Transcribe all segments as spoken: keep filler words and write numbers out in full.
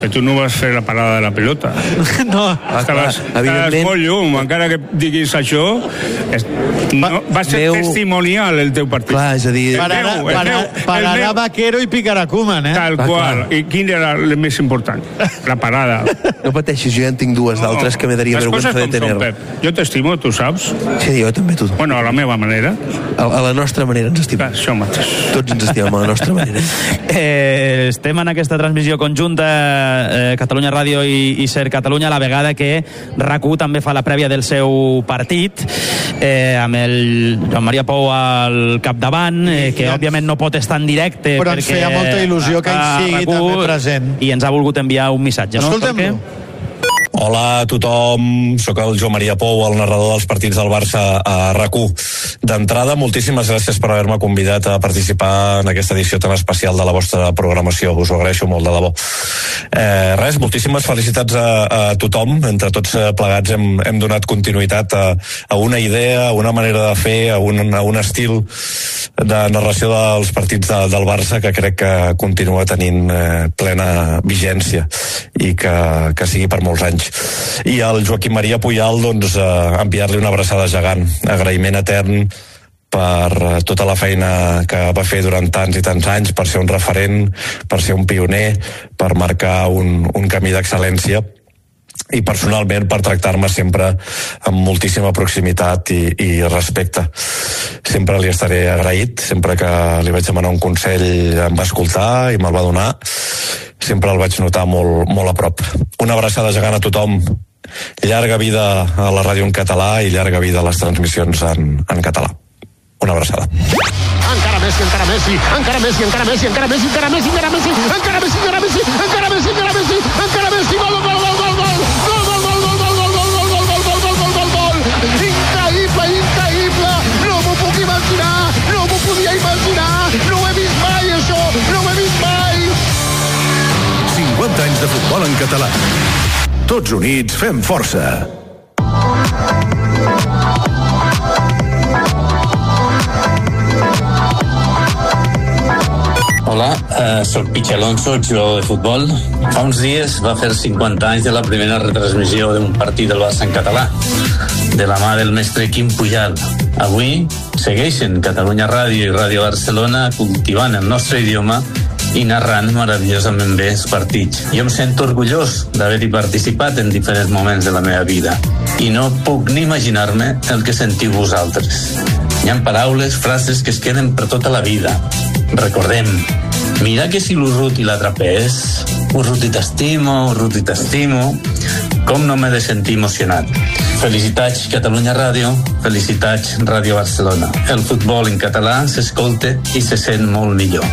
Que tu no vas fer la parada de la pelota. No. Estaves, estaves molt llum, encara que diguis això, és, no, va ser meu... testimonial el teu partit. Clar, és a dir... Pararà, meu, pararà, meu, pararà meu... Vaquero i picarà Koeman, eh? Tal ah, qual. Clar. I quin era el més important? La parada. No pateixis, jo ja en tinc dues d'altres no, que me daria vergüenza de tener. Pep. Jo t'estimo, tu saps? Sí, jo també, tu. Bueno, a la meva manera. A, a la nostra manera ens estimem. Clar, això mateix. Tots ens estimem a la nostra manera. Eh, estem en aquesta transmissió conjunta eh, Catalunya Ràdio i, i Ser Catalunya, a la vegada que RAC1 també fa la prèvia del seu partit, eh, amb el Joan Maria Pou al capdavant, eh, que òbviament no pot estar en directe, però ens feia molta il·lusió que ell sigui també present. I ens ha volgut enviar un missatge, no? Escoltem-lo. Hola a tothom, sóc el Joan Maria Pou, el narrador dels partits del Barça a RAC1. D'entrada, moltíssimes gràcies per haver-me convidat a participar en aquesta edició tan especial de la vostra programació, us ho agraeixo molt, de debò. Eh, res, moltíssimes felicitats a, a tothom, entre tots plegats hem, hem donat continuïtat a, a una idea, a una manera de fer, a un, a un estil de narració dels partits de, del Barça que crec que continua tenint eh, plena vigència i que, que sigui per molts anys. I al Joaquim Maria Puyal, doncs, eh, enviar-li una abraçada gegant, agraïment etern per tota la feina que va fer durant tants i tants anys, per ser un referent, per ser un pioner, per marcar un, un camí d'excel·lència, i personalment per tractar-me sempre amb moltíssima proximitat i, i respecte. Sempre li estaré agraït, sempre que li vaig demanar un consell em va escoltar i me'l va donar, sempre el vaig notar molt, molt a prop. Una abraçada gegant a tothom, llarga vida a la ràdio en català i llarga vida a les transmissions en, en català. Una abraçada. Encara Messi, encara Messi, encara Messi, encara Messi, encara Messi, encara Messi, encara Messi, encara Messi, encara Messi, encara Messi, encara Messi, encara Messi, gol, gol, gol, gol, gol, increïble, increïble, no m'ho puc imaginar, no m'ho podia imaginar, no ho he vist mai això, no ho he vist mai. cinquanta anys de futbol en català. Tots units fem força. Hola, uh, soc Pichi Alonso, jugador de futbol. Fa uns dies va fer cinquanta anys de la primera retransmissió d'un partit del Barça en català, de la mà del mestre Quim Pujal. Avui segueixen Catalunya Ràdio i Ràdio Barcelona cultivant el nostre idioma i narrant meravellosament bé els partits. Jo em sento orgullós d'haver-hi participat en diferents moments de la meva vida i no puc ni imaginar-me el que sentiu vosaltres. Hi ha paraules, frases que es queden per tota la vida. Recordem, mira que si l'Urruti l'atrapés, Urruti t'estimo, Urruti t'estimo, com no m'he de sentir emocionat. Felicitats Catalunya Ràdio, felicitats Ràdio Barcelona. El futbol en català s'escolta i se sent molt millor.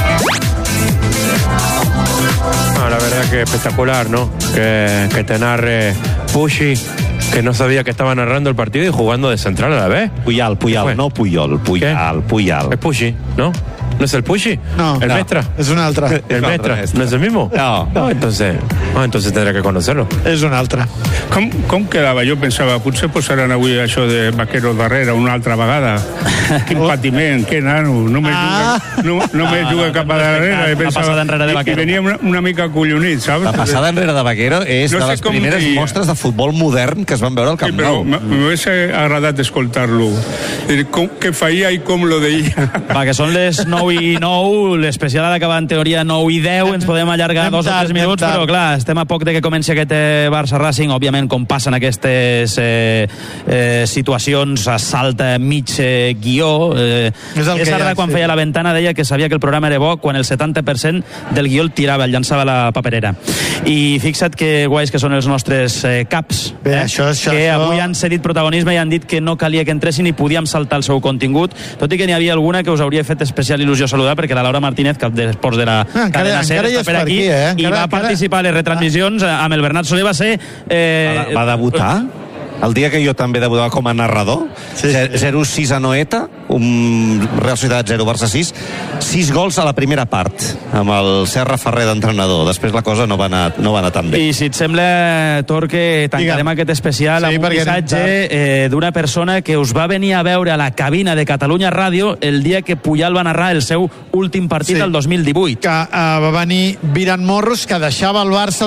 Ah, la verdad que espectacular, ¿no? Que, que te narre Pushi, que no sabía que estaba narrando el partido y jugando de central a la vez. Puyal, Puyal, no Puyol, Puyal, ¿Qué? Puyal. Es Pushi, ¿no? ¿No es el Pushi? No. ¿El no, Mestra? Es un altre. ¿El Mestra? ¿No es el mismo? No. No, entonces, no, entonces tendré que conocerlo. És un altre. Com, com quedava? Jo pensava, potser posaran avui això de Vaquero darrere una altra vegada. Quin patiment, que nano. No me Ah. juga, no, no me juga cap a darrere. La passada enrere de Vaquero. I venia una, una mica collonit, saps? La passada enrere de Vaquero és No de sé les com primeres diria. mostres de futbol modern que es van veure al Camp Sí, però Nou. m'hagués agradat escoltar-lo. Com, què feia i com lo deia. Va, que són les nou i nou, l'especial ha d'acabar en teoria nou i deu, ens podem allargar Anem dos o tard, tres minuts, anem tard. però clar, estem a poc de que comenci aquest eh, Barça Racing, òbviament com passen aquestes eh, eh, situacions a salt a mig eh, guió. Eh, És el que és hi ha, ara, quan sí. feia la ventana, deia que sabia que el programa era bo quan el setanta per cent del guió el tirava, el llançava a la paperera. I fixa't que guais que són els nostres eh, caps, Bé, eh, això, això, que això... avui han cedit protagonisme i han dit que no calia que entressin i podíem saltar el seu contingut, tot i que n'hi havia alguna que us hauria fet especial il·lusió saludar, perquè la Laura Martínez, cap d'esports de la Ah, encara- cadena SER, encara hi està és per per aquí, aquí, eh? i Encara- va encara- participar a les retransmissions amb el Bernat Soler. Va ser... Eh, Va, va debutar? El dia que jo també debutava com a narrador, Sí, sí. zero sis a Noeta, ho un Real Societat zero, Barça sis, sis gols a la primera part, amb el Serra Ferrer d'entrenador. Després la cosa no va anar, no va anar tan bé. I si et sembla, Torque, tancarem Digue'm. aquest especial Sí, amb un perquè anem missatge eh, d'una persona que us va venir a veure a la cabina de Catalunya Ràdio el dia que Puyal va narrar el seu últim partit Sí. del dos mil divuit. Que uh, va venir Viran Morros, que deixava el Barça